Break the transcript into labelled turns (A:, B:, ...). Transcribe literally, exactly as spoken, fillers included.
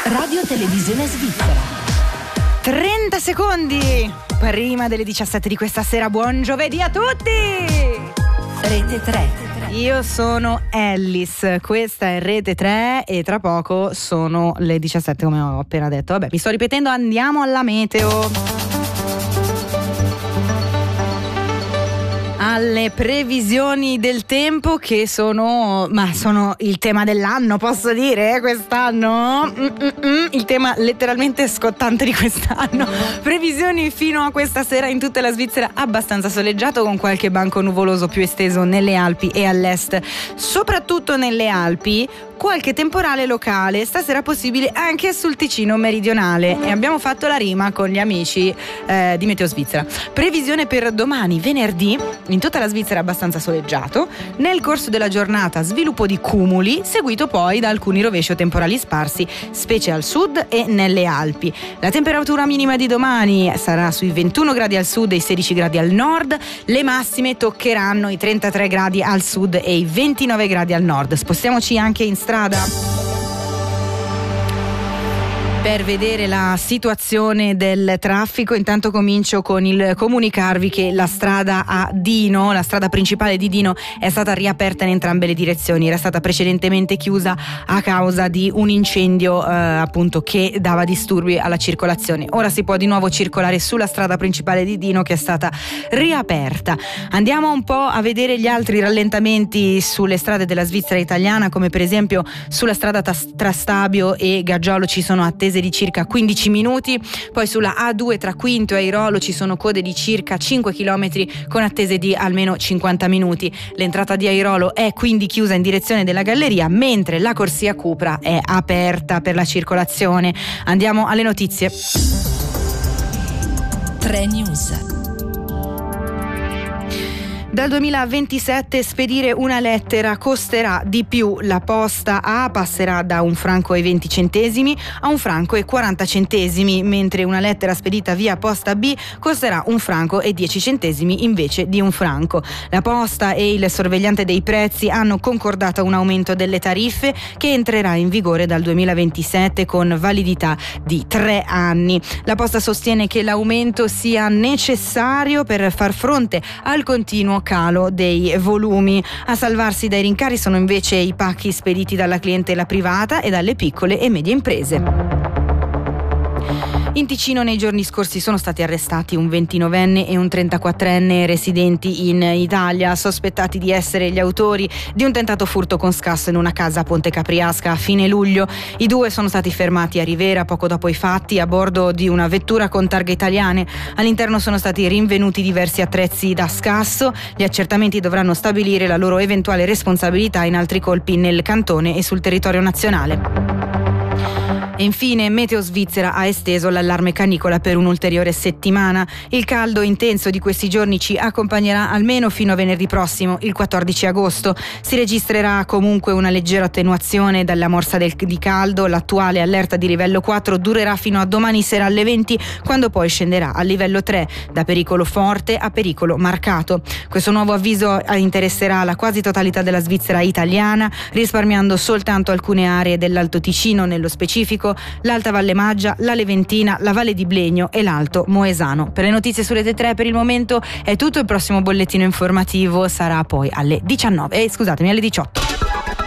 A: Radio Televisione Svizzera.
B: trenta secondi prima delle diciassette di questa sera. Buon giovedì a tutti!
A: Rete tre.
B: Io sono Ellis, questa è Rete tre e tra poco sono le diciassette come ho appena detto. Vabbè, mi sto ripetendo, andiamo alla meteo. Alle previsioni del tempo che sono, ma sono il tema dell'anno, posso dire, quest'anno? Mm-mm-mm, il tema letteralmente scottante di quest'anno. Previsioni fino a questa sera in tutta la Svizzera abbastanza soleggiato, con qualche banco nuvoloso più esteso nelle Alpi e all'est, soprattutto nelle Alpi. Qualche temporale locale, stasera possibile anche sul Ticino meridionale, e abbiamo fatto la rima con gli amici eh, di Meteo Svizzera. Previsione per domani, venerdì, in tutta la Svizzera abbastanza soleggiato, nel corso della giornata sviluppo di cumuli, seguito poi da alcuni rovesci o temporali sparsi, specie al sud e nelle Alpi. La temperatura minima di domani sarà sui ventuno gradi al sud e i sedici gradi al nord, le massime toccheranno i trentatré gradi al sud e i ventinove gradi al nord. Spostiamoci anche in strada per vedere la situazione del traffico. Intanto comincio con il comunicarvi che la strada a Dino, la strada principale di Dino, è stata riaperta in entrambe le direzioni. Era stata precedentemente chiusa a causa di un incendio eh, appunto che dava disturbi alla circolazione. Ora si può di nuovo circolare sulla strada principale di Dino, che è stata riaperta. Andiamo un po' a vedere gli altri rallentamenti sulle strade della Svizzera italiana, come per esempio sulla strada tra Stabio e Gaggiolo ci sono attese di circa quindici minuti, poi sulla A due tra Quinto e Airolo ci sono code di circa cinque chilometri con attese di almeno cinquanta minuti. L'entrata di Airolo è quindi chiusa in direzione della galleria, mentre la corsia Cupra è aperta per la circolazione. Andiamo alle notizie.
A: tre News.
B: Dal duemilaventisette spedire una lettera costerà di più. La posta A passerà da un franco e venti centesimi a un franco e quaranta centesimi, mentre una lettera spedita via posta B costerà un franco e dieci centesimi invece di un franco. La posta e il sorvegliante dei prezzi hanno concordato un aumento delle tariffe che entrerà in vigore dal duemilaventisette con validità di tre anni. La posta sostiene che l'aumento sia necessario per far fronte al continuo calo dei volumi. A salvarsi dai rincari sono invece i pacchi spediti dalla clientela privata e dalle piccole e medie imprese. In Ticino nei giorni scorsi sono stati arrestati un ventinovenne e un trentaquattrenne residenti in Italia, sospettati di essere gli autori di un tentato furto con scasso in una casa a Ponte Capriasca a fine luglio. I due sono stati fermati a Rivera poco dopo i fatti a bordo di una vettura con targhe italiane. All'interno sono stati rinvenuti diversi attrezzi da scasso. Gli accertamenti dovranno stabilire la loro eventuale responsabilità in altri colpi nel cantone e sul territorio nazionale. E infine Meteo Svizzera ha esteso l'allarme canicola per un'ulteriore settimana. Il caldo intenso di questi giorni ci accompagnerà almeno fino a venerdì prossimo, il quattordici agosto. Si registrerà comunque una leggera attenuazione dalla morsa del, di caldo. L'attuale allerta di livello quattro durerà fino a domani sera alle venti, quando poi scenderà a livello tre, da pericolo forte a pericolo marcato. Questo nuovo avviso interesserà la quasi totalità della Svizzera italiana, risparmiando soltanto alcune aree dell'Alto Ticino, nello specifico l'Alta Valle Maggia, la Leventina, la Valle di Blegno e l'Alto Moesano. Per le notizie su Rete tre per il momento è tutto. Il prossimo bollettino informativo sarà poi alle diciannove, eh, scusatemi, alle diciotto.